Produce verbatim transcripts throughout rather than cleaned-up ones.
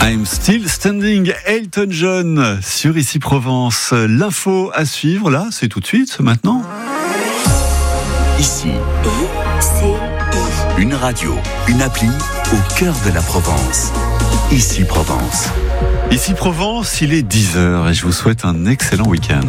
I'm Still Standing, Elton John sur Ici Provence. L'info à suivre, là, c'est tout de suite, maintenant. Ici, une radio, une appli au cœur de la Provence. Ici Provence. Ici Provence, il est dix heures et je vous souhaite un excellent week-end.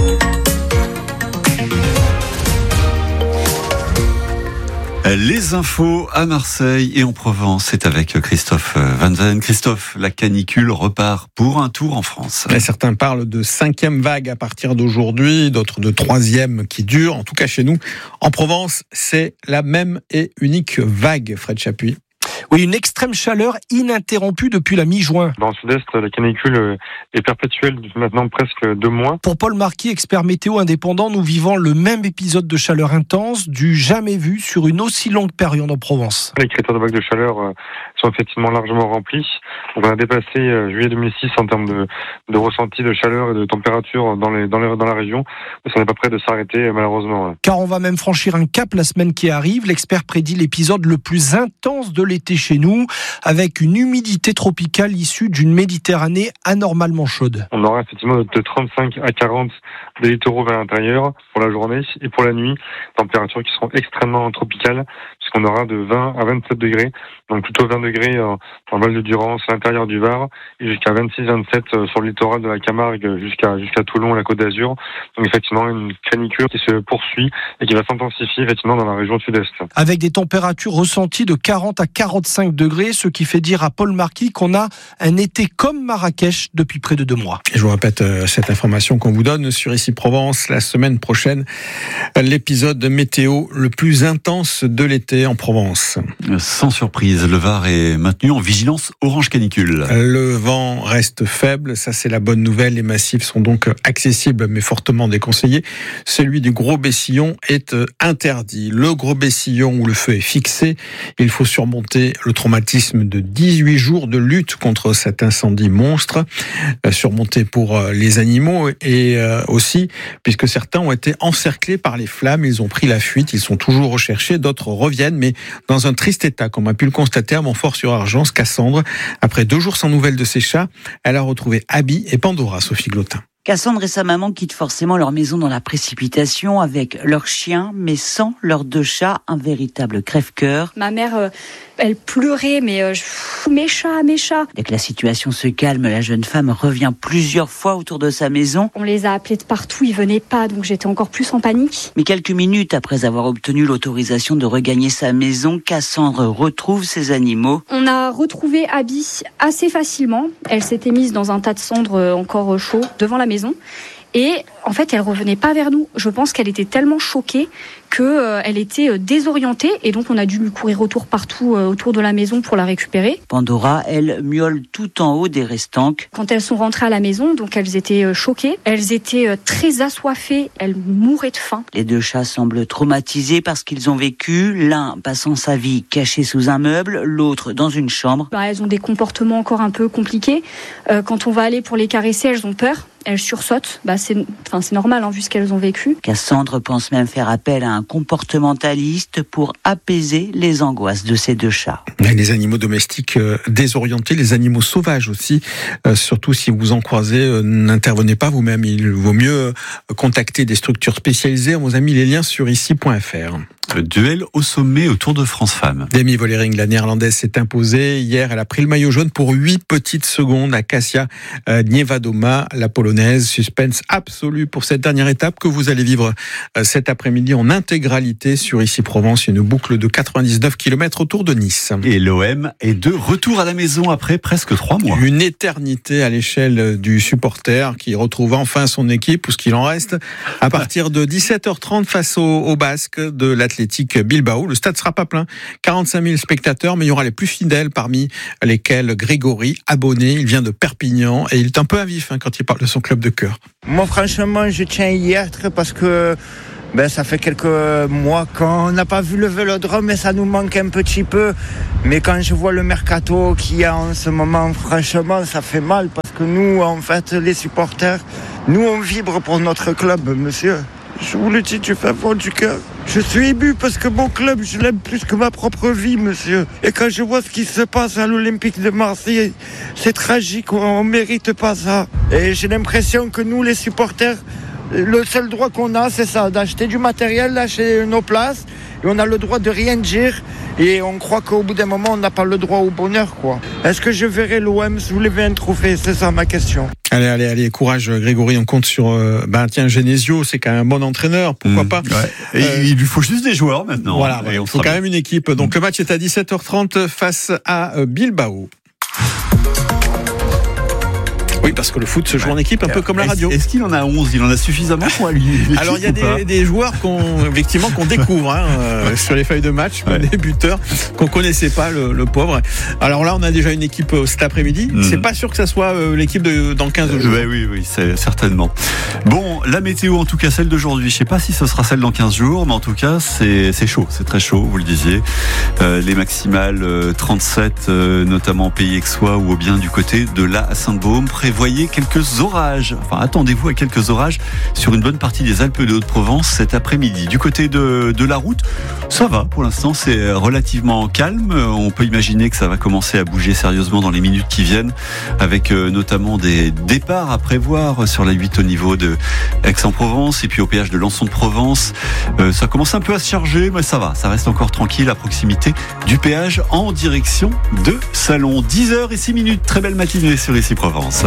Les infos à Marseille et en Provence, c'est avec Christophe Van Zen. Christophe, la canicule repart pour un tour en France. Et certains parlent de cinquième vague à partir d'aujourd'hui, d'autres de troisième qui dure. En tout cas, chez nous, en Provence, c'est la même et unique vague, Fred Chapuis. Oui, une extrême chaleur ininterrompue depuis la mi-juin. Dans le sud-est, la canicule est perpétuelle depuis maintenant presque deux mois. Pour Paul Marquis, expert météo indépendant, nous vivons le même épisode de chaleur intense du jamais vu sur une aussi longue période en Provence. Les critères de vague de chaleur sont effectivement largement remplis. Donc on a dépassé juillet deux mille six en termes de, de ressenti de chaleur et de température dans, les, dans, les, dans la région. Ça n'est pas prêt de s'arrêter malheureusement. Car on va même franchir un cap la semaine qui arrive. L'expert prédit l'épisode le plus intense de l'été chez nous, avec une humidité tropicale issue d'une Méditerranée anormalement chaude. On aura effectivement de trente-cinq à quarante des littoraux vers l'intérieur pour la journée et pour la nuit, températures qui seront extrêmement tropicales, puisqu'on aura de vingt à vingt-sept degrés, donc plutôt vingt degrés en, en Val de Durance, à l'intérieur du Var, et jusqu'à vingt-six à vingt-sept sur le littoral de la Camargue, jusqu'à, jusqu'à Toulon, la Côte d'Azur. Donc effectivement une canicule qui se poursuit et qui va s'intensifier effectivement dans la région sud-est. Avec des températures ressenties de quarante à quarante-cinq degrés, ce qui fait dire à Paul Marquis qu'on a un été comme Marrakech depuis près de deux mois. Et je vous répète euh, cette information qu'on vous donne sur Ici Provence la semaine prochaine, l'épisode météo le plus intense de l'été en Provence. Sans surprise, le Var est maintenu en vigilance orange canicule. Le vent reste faible, ça c'est la bonne nouvelle. Les massifs sont donc accessibles mais fortement déconseillés. Celui du Gros Bessillon est interdit. Le Gros Bessillon où le feu est fixé, il faut surmonter le traumatisme de dix-huit jours de lutte contre cet incendie monstre, euh, surmonté pour euh, les animaux et euh, aussi puisque certains ont été encerclés par les flammes, ils ont pris la fuite, ils sont toujours recherchés, d'autres reviennent mais dans un triste état, comme a pu le constater à Montfort-sur-Argence. Cassandre, après deux jours sans nouvelles de ses chats, elle a retrouvé Abby et Pandora. Sophie Glotin. Cassandre et sa maman quittent forcément leur maison dans la précipitation avec leurs chiens, mais sans leurs deux chats, un véritable crève-cœur. Ma mère, euh, elle pleurait, mais euh, je... mes chats, mes chats. Dès que la situation se calme, la jeune femme revient plusieurs fois autour de sa maison. On les a appelés de partout, ils venaient pas, donc j'étais encore plus en panique. Mais quelques minutes après avoir obtenu l'autorisation de regagner sa maison, Cassandre retrouve ses animaux. On a retrouvé Abby assez facilement. Elle s'était mise dans un tas de cendres encore chaud devant la maison. maison et en fait elle revenait pas vers nous. Je pense qu'elle était tellement choquée que euh, elle était euh, désorientée et donc on a dû lui courir autour partout euh, autour de la maison pour la récupérer. Pandora, elle, miaule tout en haut des restanques. Quand elles sont rentrées à la maison, donc elles étaient euh, choquées, elles étaient euh, très assoiffées, elles mouraient de faim. Les deux chats semblent traumatisés parce qu'ils ont vécu, l'un passant sa vie caché sous un meuble, l'autre dans une chambre. Bah, elles ont des comportements encore un peu compliqués. Euh, quand on va aller pour les caresser, elles ont peur. Elles sursautent, bah c'est, enfin c'est normal hein, vu ce qu'elles ont vécu. Cassandre pense même faire appel à un comportementaliste pour apaiser les angoisses de ces deux chats. Les animaux domestiques euh, désorientés, les animaux sauvages aussi, euh, surtout si vous en croisez, euh, n'intervenez pas vous-même. Il vaut mieux euh, contacter des structures spécialisées. On vous a mis les liens sur ici point f r. Le duel au sommet au Tour de France Femmes. Demi Vollering, la néerlandaise, s'est imposée. Hier, elle a pris le maillot jaune pour huit petites secondes à Kasia euh, Niewiadoma, la polonaise. Suspense absolu pour cette dernière étape que vous allez vivre euh, cet après-midi en intégralité sur Ici Provence. Une boucle de quatre-vingt-dix-neuf kilomètres autour de Nice. Et l'O M est de retour à la maison après presque trois mois. Une éternité à l'échelle du supporter qui retrouve enfin son équipe, ou ce qu'il en reste, à partir de dix-sept heures trente face aux, aux Basques de l'Athletic Bilbao. Le stade sera pas plein, quarante-cinq mille spectateurs, mais il y aura les plus fidèles, parmi lesquels Grégory, abonné. Il vient de Perpignan et il est un peu à vif hein, quand il parle de son club de cœur. Moi franchement je tiens à y être parce que ben, ça fait quelques mois qu'on n'a pas vu le Vélodrome et ça nous manque un petit peu. Mais quand je vois le mercato qu'il y a en ce moment, franchement ça fait mal parce que nous en fait les supporters, nous on vibre pour notre club monsieur. Je vous le dis du fin fond du cœur. Je suis ému parce que mon club, je l'aime plus que ma propre vie, monsieur. Et quand je vois ce qui se passe à l'Olympique de Marseille, c'est tragique, on ne mérite pas ça. Et j'ai l'impression que nous, les supporters, le seul droit qu'on a, c'est ça, d'acheter du matériel, d'acheter nos places. Et on a le droit de rien dire. Et on croit qu'au bout d'un moment, on n'a pas le droit au bonheur, quoi. Est-ce que je verrai l'O M soulever un trophée? C'est ça ma question. Allez, allez, allez, courage Grégory, on compte sur... Euh, ben tiens, Genesio, c'est quand même un bon entraîneur, pourquoi mmh, pas ouais. Et euh, il lui faut juste des joueurs maintenant. Voilà, ouais, il faut quand bien. même une équipe. Donc mmh. le match est à dix-sept heures trente face à Bilbao. Oui, parce que le foot se joue en équipe, un peu comme la radio. Est-ce qu'il en a onze? Il en a suffisamment pour lui? Alors, il y a des, des joueurs qu'on, effectivement, qu'on découvre hein, euh, sur les feuilles de match, ouais. des buteurs qu'on connaissait pas, le, le pauvre. Alors là, on a déjà une équipe euh, cet après-midi. Mmh. C'est pas sûr que ça soit euh, l'équipe de, dans quinze jours. Euh, oui, oui, oui, c'est certainement. Bon, la météo, en tout cas, celle d'aujourd'hui. Je sais pas si ce sera celle dans quinze jours, mais en tout cas, c'est, c'est chaud. C'est très chaud, vous le disiez. Euh, les maximales euh, trente-sept, euh, notamment en Pays Aixois ou bien du côté de la à Sainte-Baume. Voyez quelques orages, enfin attendez-vous à quelques orages sur une bonne partie des Alpes de Haute-Provence cet après-midi. Du côté de, de la route, ça va pour l'instant, c'est relativement calme. On peut imaginer que ça va commencer à bouger sérieusement dans les minutes qui viennent, avec euh, notamment des départs à prévoir sur la huit au niveau de Aix-en-Provence et puis au péage de Lançon-de-Provence. Euh, ça commence un peu à se charger, mais ça va, ça reste encore tranquille à proximité du péage en direction de Salon. dix heures zéro six minutes, très belle matinée sur Ici Provence.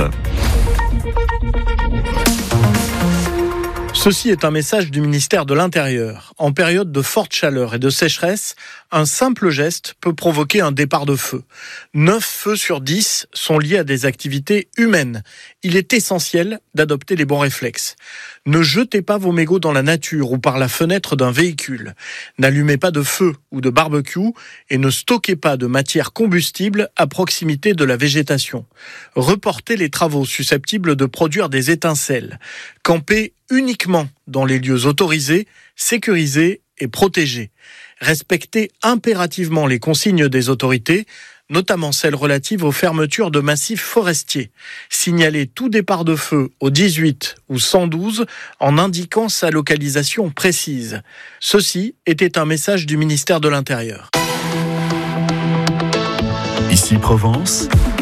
Ceci est un message du ministère de l'Intérieur. En période de forte chaleur et de sécheresse, un simple geste peut provoquer un départ de feu. neuf feux sur dix sont liés à des activités humaines. Il est essentiel d'adopter les bons réflexes. Ne jetez pas vos mégots dans la nature ou par la fenêtre d'un véhicule. N'allumez pas de feu ou de barbecue et ne stockez pas de matière combustible à proximité de la végétation. Reportez les travaux susceptibles de produire des étincelles. Campez uniquement dans les lieux autorisés, sécurisés et protégés. Respectez impérativement les consignes des autorités, notamment celles relatives aux fermetures de massifs forestiers. Signalez tout départ de feu au dix-huit ou cent douze en indiquant sa localisation précise. Ceci était un message du ministère de l'Intérieur. Ici Provence,